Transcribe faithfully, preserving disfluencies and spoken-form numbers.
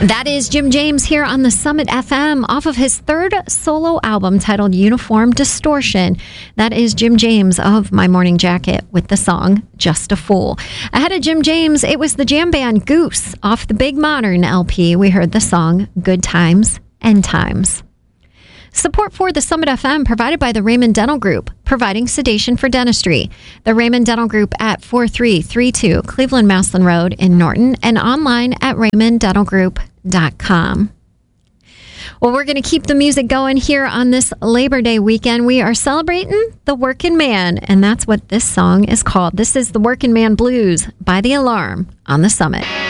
That is Jim James here on the Summit F M off of his third solo album titled Uniform Distortion. That is Jim James of My Morning Jacket with the song Just a Fool. Ahead of Jim James, it was the jam band Goose off the Big Modern L P. We heard the song Good Times, End Times. Support for the Summit F M provided by the Raymond Dental Group, providing sedation for dentistry. The Raymond Dental Group at forty-three thirty-two Cleveland Maslin Road in Norton and online at raymond dental group dot com. Well, we're going to keep the music going here on this Labor Day weekend. We are celebrating the working man, and that's what this song is called. This is the Working Man Blues by The Alarm on the Summit.